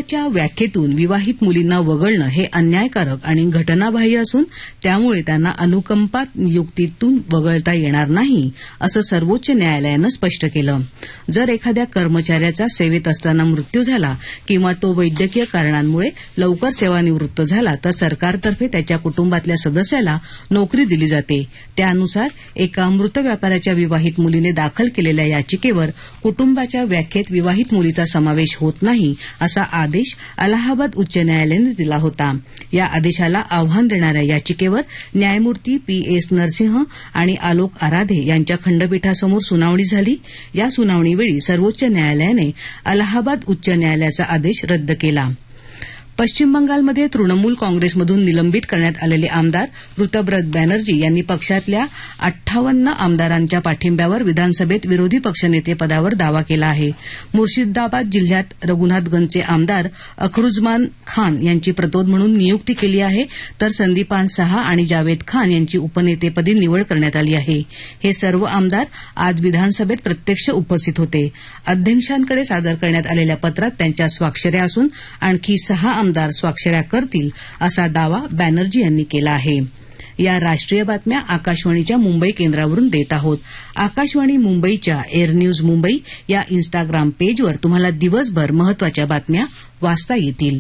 कुटुंबाच्या व्याख्येतून विवाहित मुलींना वगळणं हे अन्यायकारक आणि घटनाबाह्य असून त्यामुळे त्यांना अनुकंपा नियुक्तीतून वगळता येणार नाही असं सर्वोच्च न्यायालयानं स्पष्ट केलं. जर एखाद्या कर्मचाऱ्याचा सेवेत असताना मृत्यू झाला किंवा तो वैद्यकीय कारणांमुळे लवकर सेवानिवृत्त झाला तर सरकारतर्फे त्याच्या कुटुंबातल्या सदस्याला नोकरी दिली जाते. त्यानुसार एका मृत व्यापाऱ्याच्या विवाहित मुलीने दाखल केलेल्या याचिकेवर कुटुंबाच्या व्याख्येत विवाहित मुलीचा समावेश होत नाही असा आदेश अलाहाबाद उच्च न्यायालयाने दिला होता. या आदेशाला आव्हान देणाऱ्या याचिकेवर न्यायमूर्ती पी.एस. नरसिंह आणि आलोक आराधे यांच्या खंडपीठासमोर सुनावणी झाली. या सुनावणीवेळी सर्वोच्च न्यायालयाने अलाहाबाद उच्च न्यायालयाचा आदेश रद्द केला. पश्चिम बंगालमध्ये तृणमूल काँग्रेसमधून निलंबित करण्यात आलेले आमदार ऋतब्रत बॅनर्जी यांनी पक्षातल्या 58 आमदारांच्या पाठिंब्यावर विधानसभेत विरोधी पक्षनेतेपदावर दावा केला आहे. मुर्शिदाबाद जिल्ह्यात रघुनाथगंजचे आमदार अखरुज्मान खान यांची प्रतोद म्हणून नियुक्ती केली आहे तर संदीपान सहा आणि जावेद खान यांची उपनेतेपदी निवड करण्यात आली आहे. हे सर्व आमदार आज विधानसभेत प्रत्यक्ष उपस्थित होते. अध्यक्षांकडे सादर करण्यात आलेल्या पत्रात त्यांच्या स्वाक्षऱ्या असून आणखी 6 आमदार स्वाक्षऱ्या करतील असा दावा बॅनर्जी यांनी केला आहे. या राष्ट्रीय बातम्या आकाशवाणीच्या मुंबई केंद्रावरून देत आहोत. आकाशवाणी मुंबईच्या एअर न्यूज मुंबई या इन्स्टाग्राम पेजवर तुम्हाला दिवसभर महत्वाच्या बातम्या वाचता येतील.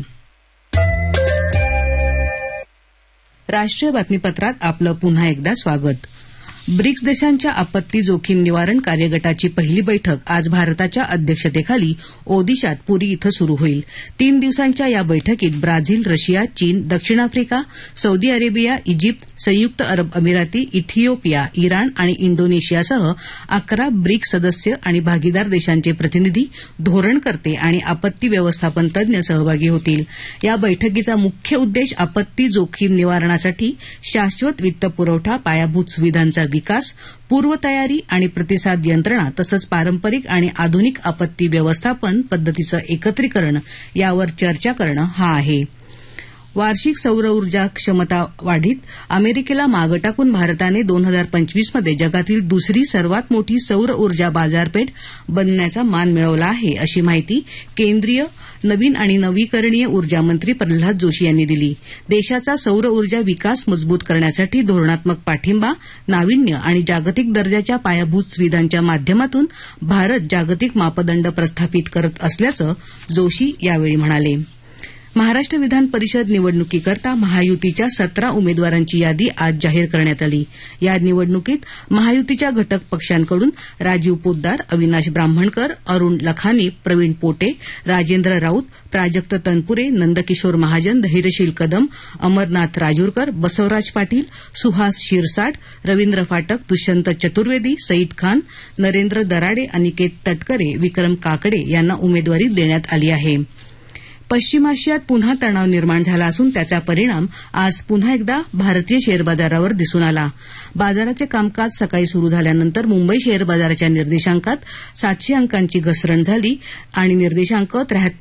राष्ट्रीय बातमीपत्रात आपलं पुन्हा एकदा स्वागत. ब्रिक्स देशांच्या आपत्ती जोखीम निवारण कार्यगटाची पहिली बैठक आज भारताच्या अध्यक्षतेखाली ओदिशात पुरी इथं सुरू होईल. 3 दिवसांच्या या बैठकीत ब्राझील, रशिया, चीन, दक्षिण आफ्रिका, सौदी अरेबिया, इजिप्त, संयुक्त अरब अमिराती, इथिओपिया, इराण आणि इंडोनेशियासह 11 ब्रिक्स सदस्य आणि भागीदार देशांचे प्रतिनिधी, धोरणकर्ते आणि आपत्ती व्यवस्थापन तज्ञ सहभागी होतील. या बैठकीचा मुख्य उद्देश आपत्ती जोखीम निवारणासाठी शाश्वत वित्तपुरवठा, पायाभूत सुविधांचा विकास, पूर्वतयारी आणि प्रतिसाद यंत्रणा तसंच पारंपरिक आणि आधुनिक आपत्ती व्यवस्थापन पद्धतीचं एकत्रीकरण यावर चर्चा करणं हा आहे. वार्षिक सौर ऊर्जा क्षमता वाढीत अमेरिकेला मागं टाकून भारताने 2025 मध्ये जगातील दुसरी सर्वात मोठी सौर ऊर्जा बाजारपेठ बनण्याचा मान मिळवला आहे अशी माहिती केंद्रीय नवीन आणि नवीकरणीय ऊर्जा मंत्री प्रल्हाद जोशी यांनी दिली. देशाचा सौर ऊर्जा विकास मजबूत करण्यासाठी धोरणात्मक पाठिंबा, नाविन्य आणि जागतिक दर्जाच्या पायाभूत सुविधांच्या माध्यमातून भारत जागतिक मापदंड प्रस्थापित करत असल्याचं जोशी यावेळी म्हणाले. महाराष्ट्र विधान परिषद निवडणुकीकरता महायुतीच्या 17 उमेदवारांची यादी आज जाहीर करण्यात आली. या निवडणुकीत महायुतीच्या घटक पक्षांकडून राजीव पोद्दार, अविनाश ब्राह्मणकर, अरुण लखानी, प्रवीण पोटे, राजेंद्र राऊत, प्राजक्त तनपुरे, नंदकिशोर महाजन, धैर्यशील कदम, अमरनाथ राजूरकर, बसवराज पाटील, सुहास शिरसाट, रवींद्र फाटक, दुष्यंत चतुर्वेदी, सईद खान, नरेंद्र दराडे, अनिकेत तटकरे, विक्रम काकडे यांना उमेदवारी देण्यात आली आहे. पश्चिम आशियात पुन्हा तणाव निर्माण झाला असून त्याचा परिणाम आज पुन्हा एकदा भारतीय शेअर बाजारावर दिसून आला. बाजाराचे कामकाज सकाळी सुरू झाल्यानंतर मुंबई शेअर बाजाराच्या निर्देशांकात 700 अंकांची घसरण झाली आणि निर्देशांक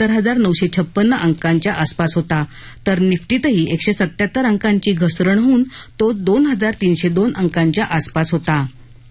73,956 अंकांच्या आसपास होता. तर निफ्टीतही 177 अंकांची घसरण होऊन तो 2,302 अंकांच्या आसपास होता.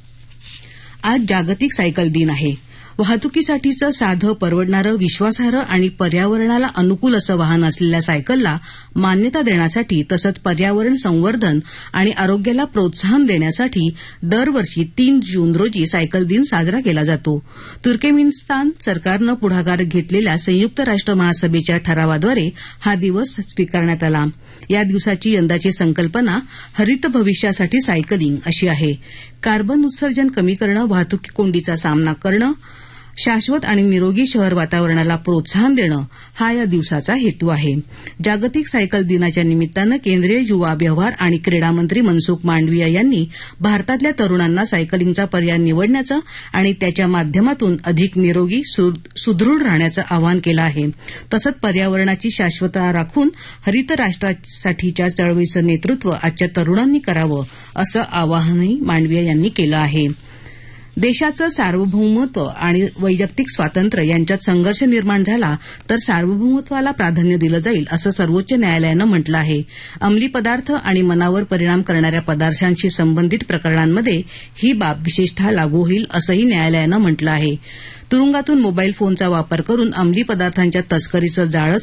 आज जागतिक सायकल दिन आहे. वाहतुकीसाठीचं साधं, परवडणारं, विश्वासार्ह आणि पर्यावरणाला अनुकूल असं वाहन असलेल्या सायकलला मान्यता देण्यासाठी तसंच पर्यावरण संवर्धन आणि आरोग्याला प्रोत्साहन देण्यासाठी दरवर्षी 3 जून रोजी सायकल दिन साजरा केला जातो. तुर्कमेनिस्तान सरकारनं पुढाकार घेतलेल्या संयुक्त राष्ट्र महासभेच्या ठरावाद्वारे हा दिवस स्वीकारण्यात आला. या दिवसाची यंदाची संकल्पना हरित भविष्यासाठी सायकलिंग अशी आहे. कार्बन उत्सर्जन कमी करणं, वाहतूक कोंडीचा सामना करणं, शाश्वत आणि निरोगी शहर वातावरणाला प्रोत्साहन देणं हा या दिवसाचा हेतू आहे. जागतिक सायकल दिनाच्या निमित्तानं केंद्रीय युवा व्यवहार आणि क्रीडा मंत्री मनसुख मांडवीय यांनी भारतातल्या तरुणांना सायकलिंगचा पर्याय निवडण्याचं आणि त्याच्या माध्यमातून अधिक निरोगी, सुदृढ राहण्याचं आवाहन केलं आहे. तसंच पर्यावरणाची शाश्वतता राखून हरित राष्ट्रासाठीच्या चळवळीचं नेतृत्व आजच्या तरुणांनी करावं असं आवाहनही मांडवीय यांनी केलं आहे. देशाचं सार्वभौमत्व आणि वैयक्तिक स्वातंत्र्य यांच्यात संघर्ष निर्माण झाला तर सार्वभौमत्वाला प्राधान्य दिलं जाईल असं सर्वोच्च न्यायालयानं म्हटलं आहे. अंमली पदार्थ आणि मनावर परिणाम करणाऱ्या पदार्थांशी संबंधित प्रकरणांमध्ये ही बाब विशेषतः लागू होईल असंही न्यायालयानं म्हटलं आहे. तुरुंगातून मोबाईल फोनचा वापर करून अंमली पदार्थांच्या तस्करीचं जाळं